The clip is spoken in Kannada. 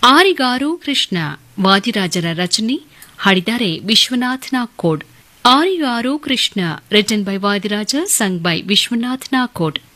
ಆರಿಗಾರು ಕೃಷ್ಣ ವಾದಿರಾಜರ ರಚನೆ, ಹಾಡಿದ್ದಾರೆ Vishwanath Nagkod. ಆರಿಗಾರು Krishna written by Vadiraja, sung by Vishwanath Nagkod.